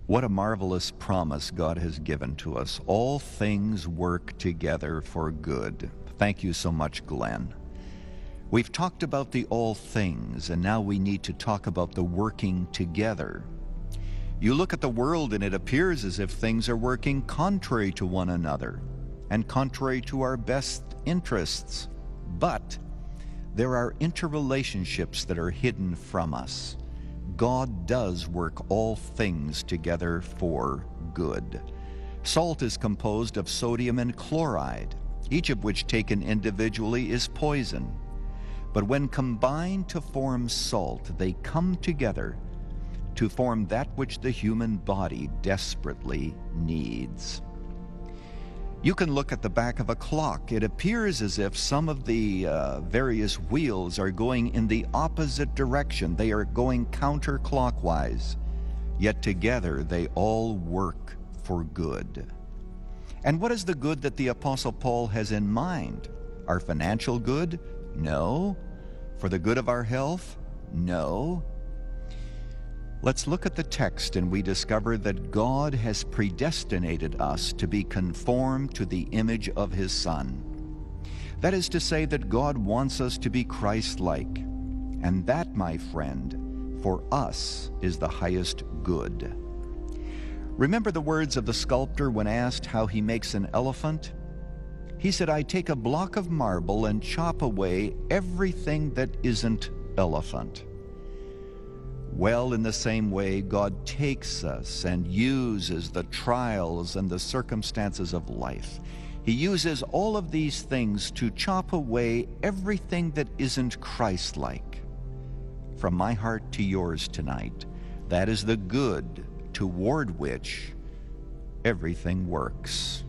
What a marvelous promise God has given to us. All things work together for good. Thank you so much, Glenn. We've talked about the all things, and now we need to talk about the working together. You look at the world and it appears as if things are working contrary to one another and contrary to our best interests. But there are interrelationships that are hidden from us. God does work all things together for good. Salt is composed of sodium and chloride, each of which taken individually is poison. But when combined to form salt, they come together to form that which the human body desperately needs. You can look at the back of a clock. It appears as if some of the various wheels are going in the opposite direction. They are going counterclockwise. Yet together they all work for good. And what is the good that the Apostle Paul has in mind? Our financial good? No. For the good of our health? No. Let's look at the text, and we discover that God has predestinated us to be conformed to the image of His Son. That is to say that God wants us to be Christ-like. And that, my friend, for us is the highest good. Remember the words of the sculptor when asked how he makes an elephant? He said, "I take a block of marble and chop away everything that isn't elephant." Well, in the same way, God takes us and uses the trials and the circumstances of life. He uses all of these things to chop away everything that isn't Christ-like. From my heart to yours tonight, that is the good toward which everything works.